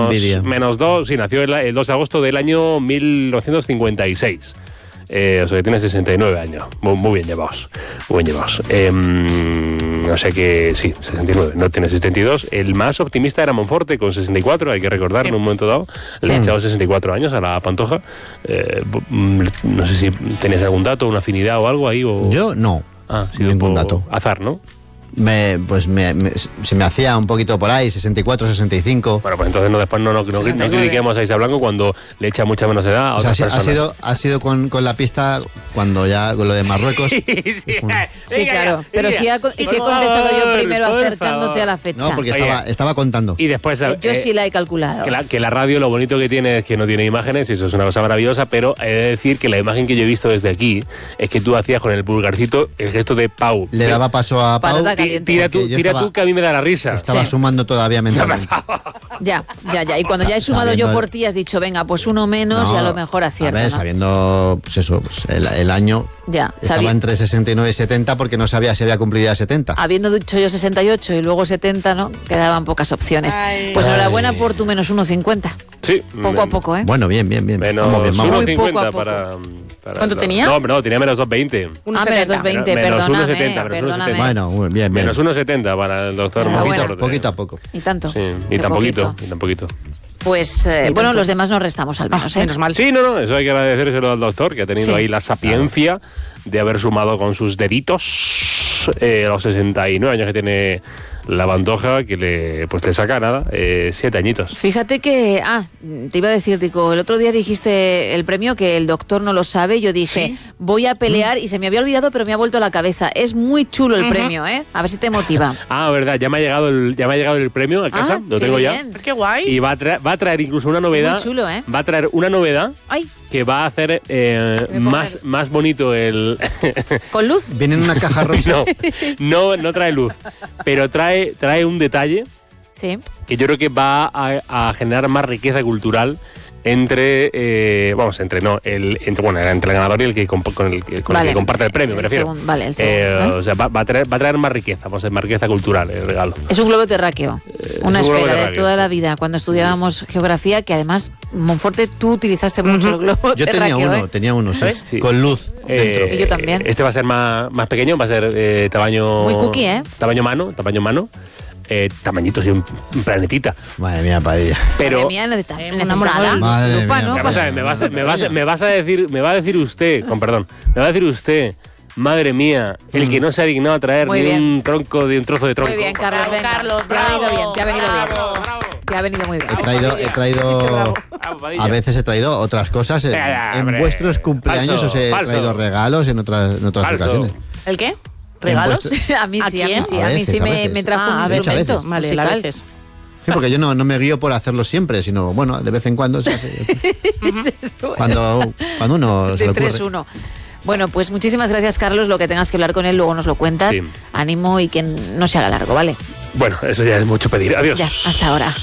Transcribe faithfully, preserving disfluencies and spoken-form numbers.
menos, menos dos, sí, nació el, el dos de agosto del año mil novecientos cincuenta y seis. Eh, o sea que tiene sesenta y nueve años. Muy, muy bien llevados. Muy bien llevados. Eh, o sea que sí, sesenta y nueve, no tiene setenta y dos. El más optimista era Monforte con sesenta y cuatro, hay que recordar, sí. En un momento dado. Le Sí. ha echado sesenta y cuatro años a la Pantoja. Eh, no sé si tenéis algún dato, una afinidad o algo ahí. O... Yo no. Ah, sí, ningún un dato. Azar, ¿no? Me, pues me, me, se me hacía un poquito por ahí, sesenta y cuatro, sesenta y cinco. Bueno, pues entonces no, después no, no, no, no critiquemos a Isa Blanco cuando le echa mucha menos edad a O sea, otras ha personas. sido, ha sido con, con la pista cuando ya, con lo de Marruecos. Sí, sí, Sí, claro. Pero si, ha, si he contestado yo primero acercándote a la fecha. No, porque estaba, estaba contando. Y después... Eh, yo eh, sí la he calculado. Que la, que la radio lo bonito que tiene es que no tiene imágenes, y eso es una cosa maravillosa, pero he de decir que la imagen que yo he visto desde aquí es que tú hacías con el pulgarcito el gesto de Pau. Le daba paso a Pau. Patata caliente. Tira tú, Porque yo tira estaba- tú que a mí me da la risa. Estaba Sí. sumando todavía mentalmente. Ya, ya, ya. Y cuando ya he sumado yo Sabiendo- por ti, has dicho, venga, pues uno menos No, y a lo mejor acierto. A ver, ¿no? sabiendo, pues eso, pues el, el año Ya, estaba sabía- entre sesenta y nueve y setenta porque no sabía si había cumplido ya setenta. Habiendo dicho yo sesenta y ocho y luego setenta, ¿no? Quedaban pocas opciones. Ay. Pues Ay. enhorabuena por tu menos uno cincuenta. Sí. Poco a poco, ¿eh? Bueno, bien, bien, bien. Menos Vamos bien, vamos Muy bien. poco a uno cincuenta poco. para, para... ¿Cuánto no, tenía? No, hombre, no, tenía menos dos veinte. uno Ah, menos setenta. dos veinte, Menos perdóname, uno setenta, menos uno perdóname. setenta. Bueno, muy bien, bien. Menos uno setenta para el doctor Ah, Poquito, bueno. Monforte. poquito a poco. Y tanto. Sí, Qué y tan poquito, poquito. y tan poquito. Pues, eh, bueno, los demás nos restamos al menos, ¿eh? Menos mal. Sí, no, no, eso hay que agradecérselo al doctor, que ha tenido Sí. ahí la sapiencia de haber sumado con sus deditos eh, los sesenta y nueve años que tiene la Pantoja, que le pues le saca nada, eh, siete añitos. Fíjate que, ah, te iba a decir, Tico, el otro día dijiste el premio que el doctor no lo sabe, yo dije, voy a pelear y se me había olvidado, pero me ha vuelto a la cabeza. Es muy chulo el premio, ¿eh? A ver si te motiva. Ah, verdad, ya me ha llegado el, ya me ha llegado el premio a casa, Ah, lo qué tengo bien. ya. Qué guay. Y va a, traer, va a traer incluso una novedad. muy chulo, ¿eh? Va a traer una novedad Ay, que va a hacer eh, Me pongo más, más bonito el... con luz. Viene en una caja rosa. no, no, no trae luz, pero trae, trae un detalle Sí. que yo creo que va a, a generar más riqueza cultural entre, eh, vamos, entre no, el, entre, bueno, entre el ganador y el que, comp- con el, que- con el Vale. que comparte el premio, me El refiero. segun- vale, el Eh, segundo, ¿eh? O sea, va, va a traer, va a traer más riqueza, vamos a decir, más riqueza cultural el regalo. Es un globo terráqueo, una es un globo esfera de terráqueo, toda sí. la vida. Cuando estudiábamos geografía, que además, Monforte, tú utilizaste mucho el globo Yo tenía terráqueo, uno, ¿eh? tenía uno, sí, ¿Sabes? Sí. con luz dentro. Eh, Y yo también. Este va a ser más, más pequeño, va a ser eh, tamaño... Muy cookie, ¿eh? Tamaño mano, tamaño mano. Eh, tamañito, sí, un, un planetita. Madre mía, Padilla. Pero... Madre mía, necesita- Eh, necesita una la Madre lupa, mía, ¿no? Vamos a Para- ver, me vas a, me, vas, a- me vas a decir, me va a decir usted, con perdón, me va a decir usted, madre mía, el que no se ha dignado a traer Muy ni bien. un tronco de un trozo de tronco. Muy bien, Carlos, Bravo, venga. Carlos, te ha venido bravo, bien, te ha venido bravo. bien. Te ha venido muy bien. He traído, he traído, Bravo, Padilla. a veces he traído otras cosas. En, Ya, ya, en hombre. vuestros cumpleaños Falso, os he falso. traído regalos en otras, en otras Falso. ocasiones. ¿El qué? En ¿Regalos? vuestro- A mí ¿A sí, a mí quién? sí, A a mí veces, sí a me, veces. me trajo Ah, un a veces, a instrumento veces. Vale, musical. a veces. Sí, porque yo no, no me guío por hacerlo siempre, sino, bueno, de vez en cuando se hace. Cuando, cuando uno se De le ocurre. tres uno. Bueno, pues muchísimas gracias, Carlos. Lo que tengas que hablar con él, luego nos lo cuentas. Sí. Ánimo y que no se haga largo, ¿vale? Bueno, eso ya es mucho pedir. Adiós. Ya, hasta ahora.